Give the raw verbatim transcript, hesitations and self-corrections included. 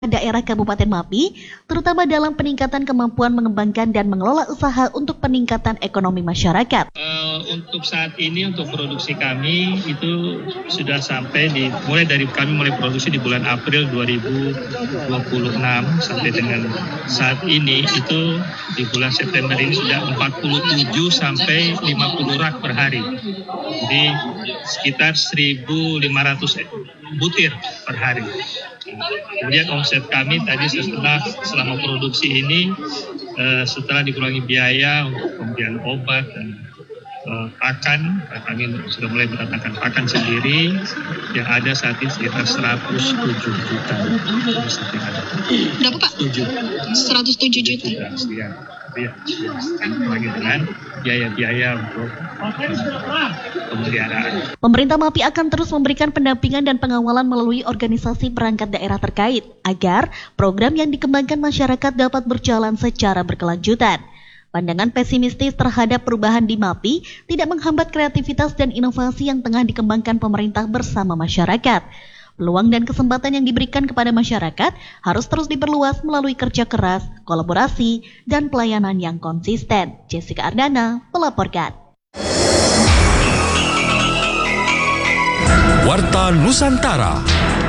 daerah Kabupaten Mapi, terutama dalam peningkatan kemampuan mengembangkan dan mengelola usaha untuk peningkatan ekonomi masyarakat. Uh, untuk saat ini, untuk produksi kami itu sudah sampai di, mulai dari kami mulai produksi di bulan April dua ribu dua puluh enam sampai dengan saat ini itu di bulan September ini sudah empat puluh tujuh sampai lima puluh rak per hari. Jadi sekitar seribu lima ratus butir per hari. Kemudian omset kami tadi setelah selama produksi ini uh, setelah dikurangi biaya untuk pembelian obat dan uh, pakan, kami sudah mulai mendatangkan pakan sendiri yang ada saat ini sekitar seratus tujuh juta. Berapa Pak? seratus tujuh juta. Ya, ya, ya. Lagi dengan biaya-biaya untuk pemeliharaan. Pemerintah Mapi akan terus memberikan pendampingan dan pengawalan melalui organisasi perangkat daerah terkait agar program yang dikembangkan masyarakat dapat berjalan secara berkelanjutan. Pandangan pesimistis terhadap perubahan di Mapi tidak menghambat kreativitas dan inovasi yang tengah dikembangkan pemerintah bersama masyarakat. Peluang dan kesempatan yang diberikan kepada masyarakat harus terus diperluas melalui kerja keras, kolaborasi, dan pelayanan yang konsisten. Jessica Ardana melaporkan. Warta Nusantara.